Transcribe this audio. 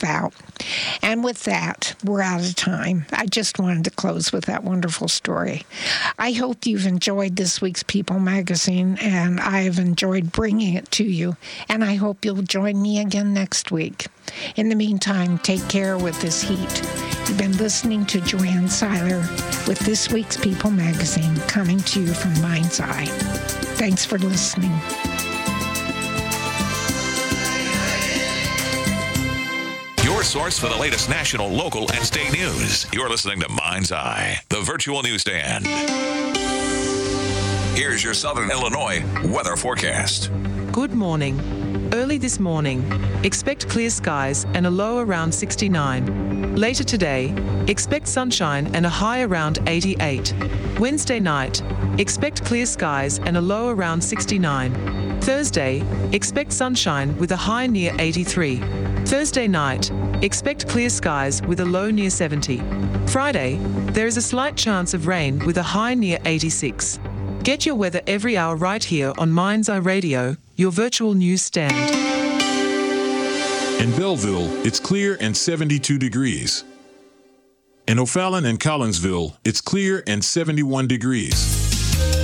about. And with that, we're out of time. I just wanted to close with that wonderful story. I hope you've enjoyed this week's People magazine, and I have enjoyed bringing it to you, and I hope you'll join me again next week. In the meantime, take care with this heat. You've been listening to Joanne Seiler with this week's People magazine, coming to you from Mind's Eye. Thanks for listening. Your source for the latest national, local, and state news. You're listening to Mind's Eye, the virtual newsstand. Here's your Southern Illinois weather forecast. Good morning. Early this morning, expect clear skies and a low around 69. Later today, expect sunshine and a high around 88. Wednesday night, expect clear skies and a low around 69. Thursday, expect sunshine with a high near 83. Thursday night, expect clear skies with a low near 70. Friday, there is a slight chance of rain with a high near 86. Get your weather every hour right here on Mind's Eye Radio, your virtual news stand. In Belleville, it's clear and 72 degrees. In O'Fallon and Collinsville, it's clear and 71 degrees.